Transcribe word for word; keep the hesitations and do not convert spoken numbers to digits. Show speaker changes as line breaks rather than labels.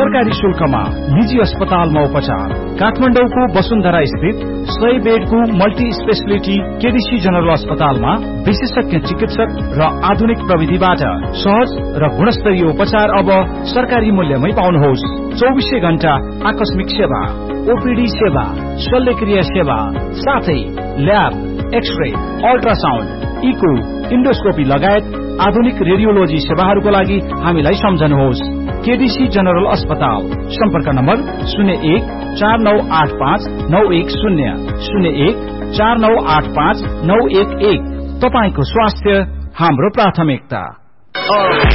सरकारी शुल्कमा निजी अस्पतालमा उपचार। काठमाडौँको वसुन्धरा स्थित सय बेडको मल्टी स्पेशलिटी केडीसी जनरल अस्पतालमा विशेषज्ञ चिकित्सक र आधुनिक प्रविधिबाट सहज र गुणस्तरीय उपचार अब सरकारी मूल्यमै पाउनुहोस्। चौबिसै घण्टा आकस्मिक सेवा, ओपीडी सेवा, शल्यक्रिया सेवा, साथै lab, x-ray, ultrasound, eco, endoscopy लगायत आधुनिक रेडियोलोजी सेवाहरूको लागि हामीलाई सम्झनुहोस्। केडीसी जनरल अस्पताल। सम्पर्क नम्बर शून्य एक चार नौ आठ पाँच नौ एक शून्य शून्य एक चार नौ आठ पाँच नौ एक एक। तपाईको स्वास्थ्य हाम्रो प्राथमिकता।